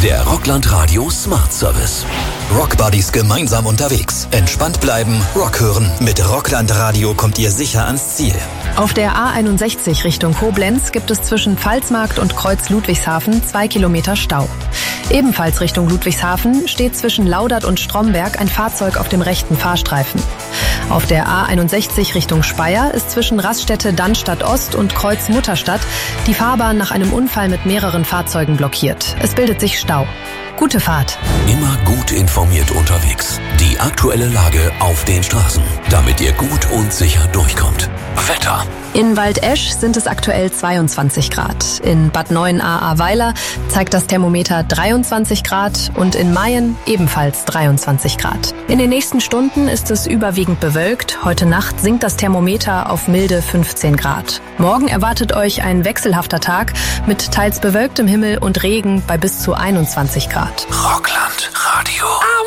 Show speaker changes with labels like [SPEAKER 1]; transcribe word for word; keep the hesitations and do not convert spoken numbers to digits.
[SPEAKER 1] Der Rockland Radio Smart Service. Rockbuddies gemeinsam unterwegs. Entspannt bleiben, Rock hören. Mit Rockland Radio kommt ihr sicher ans Ziel.
[SPEAKER 2] Auf der A einundsechzig Richtung Koblenz gibt es zwischen Pfalzmarkt und Kreuz Ludwigshafen zwei Kilometer Stau. Ebenfalls Richtung Ludwigshafen steht zwischen Laudert und Stromberg ein Fahrzeug auf dem rechten Fahrstreifen. Auf der A einundsechzig Richtung Speyer ist zwischen Raststätte Dannstatt Ost und Kreuz Mutterstadt die Fahrbahn nach einem Unfall mit mehreren Fahrzeugen blockiert. Es bildet sich Stau. Gute Fahrt.
[SPEAKER 1] Immer gut informiert unterwegs. Die aktuelle Lage auf den Straßen, damit ihr gut und sicher durchkommt. Wetter.
[SPEAKER 2] In Waldesch sind es aktuell zweiundzwanzig Grad. In Bad Neuenahr-Ahrweiler zeigt das Thermometer dreiundzwanzig Grad und in Mayen ebenfalls dreiundzwanzig Grad. In den nächsten Stunden ist es überwiegend bewölkt. Heute Nacht sinkt das Thermometer auf milde fünfzehn Grad. Morgen erwartet euch ein wechselhafter Tag mit teils bewölktem Himmel und Regen bei bis zu einundzwanzig Grad.
[SPEAKER 1] Rockland Radio.